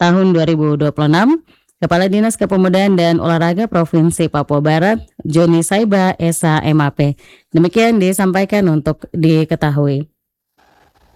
tahun 2026, Kepala Dinas Kepemudaan dan Olahraga Provinsi Papua Barat, Joni Saiba Esa MAP. Demikian disampaikan untuk diketahui.